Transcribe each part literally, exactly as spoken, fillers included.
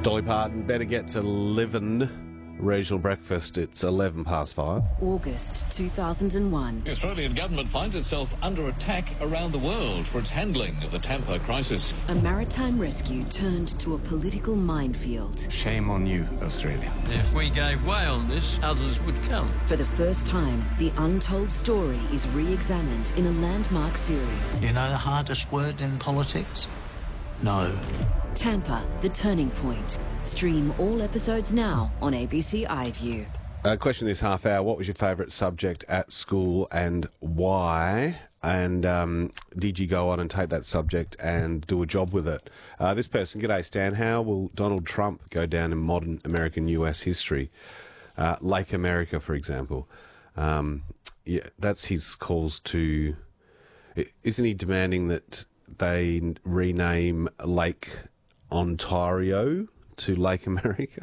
Dolly Parton, better get to livin'. Regional breakfast, it's eleven past five. August two thousand one. The Australian government finds itself under attack around the world for its handling of the Tampa crisis. A maritime rescue turned to a political minefield. Shame on you, Australia. If we gave way on this, others would come. For the first time, the untold story is re-examined in a landmark series. You know the hardest word in politics? No. Tampa, The Turning Point. Stream all episodes now on A B C iView. Uh, question this half hour, what was your favourite subject at school and why? And um, did you go on and take that subject and do a job with it? Uh, this person, g'day Stan, how will Donald Trump go down in modern American U S history? Uh, Lake America, for example. Um, yeah, that's his calls to... Isn't he demanding that they rename Lake Ontario to Lake America?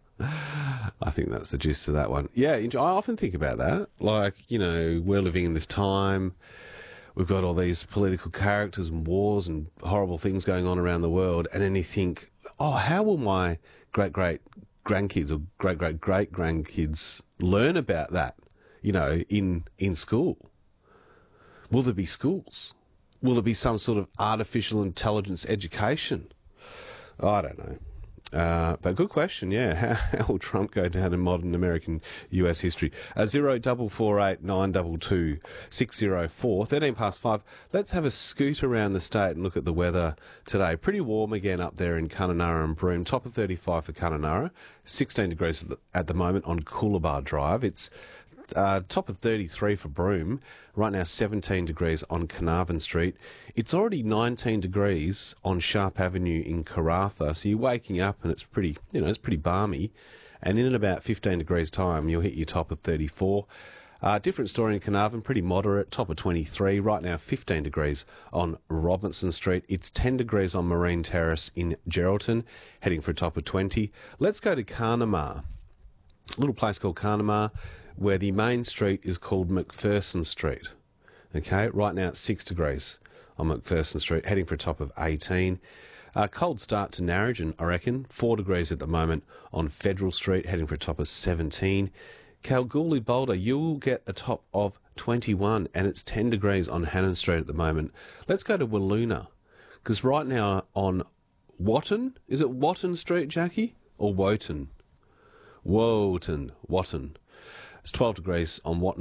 I think that's the gist of that one. Yeah, I often think about that. Like, you know, we're living in this time. We've got all these political characters and wars and horrible things going on around the world. And then you think, oh, how will my great-great-grandkids or great-great-great-grandkids learn about that, you know, in, in school? Will there be schools? Will there be some sort of artificial intelligence education? I don't know. Uh, but good question, yeah. How, how will Trump go down in modern American U S history? Uh, zero double four eight nine double two six zero four, thirteen past five. Let's have a scoot around the state and look at the weather today. Pretty warm again up there in Kununurra and Broome. Top of thirty-five for Kununurra, sixteen degrees at the, at the moment on Coolabah Drive. It's Uh, top of thirty-three for Broome. Right now, seventeen degrees on Carnarvon Street. It's already nineteen degrees on Sharp Avenue in Karratha. So you're waking up and it's pretty, you know, it's pretty balmy. And in about fifteen degrees time, you'll hit your top of thirty-four. Uh, different story in Carnarvon, pretty moderate, top of twenty-three. Right now, fifteen degrees on Robinson Street. It's ten degrees on Marine Terrace in Geraldton, heading for a top of twenty. Let's go to Carnamah. A little place called Carnamah, where the main street is called McPherson Street. Okay, right now it's six degrees on McPherson Street, heading for a top of eighteen. Uh, cold start to Narrogin, I reckon. four degrees at the moment on Federal Street, heading for a top of seventeen. Kalgoorlie Boulder, you'll get a top of twenty-one, and it's ten degrees on Hannon Street at the moment. Let's go to Wiluna, because right now on Watton, is it Watton Street, Jackie? Or Wotan? Wotan, Watton. It's twelve degrees on Watton.